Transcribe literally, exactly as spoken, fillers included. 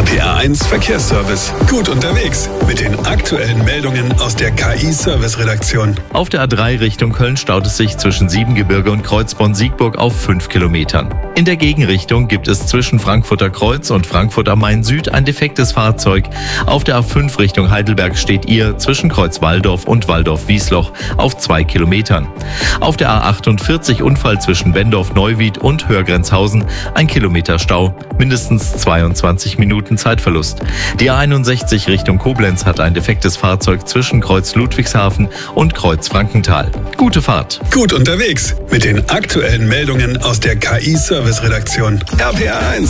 R P R eins Verkehrsservice. Gut unterwegs mit den aktuellen Meldungen aus der K I-Service-Redaktion. Auf der A drei Richtung Köln staut es sich zwischen Siebengebirge und Kreuzborn-Siegburg auf fünf Kilometern. In der Gegenrichtung gibt es zwischen Frankfurter Kreuz und Frankfurt am Main Süd ein defektes Fahrzeug. Auf der A fünf Richtung Heidelberg steht ihr zwischen Kreuz Walldorf und Walldorf-Wiesloch auf zwei Kilometern. Auf der A achtundvierzig Unfall zwischen Bendorf-Neuwied und Hörgrenzhausen, ein Kilometer Stau, mindestens zweiundzwanzig Minuten Zeitverlust. Die A einundsechzig Richtung Koblenz hat ein defektes Fahrzeug zwischen Kreuz Ludwigshafen und Kreuz Frankenthal. Gute Fahrt. Gut unterwegs mit den aktuellen Meldungen aus der K I-Service-Redaktion. R P R eins.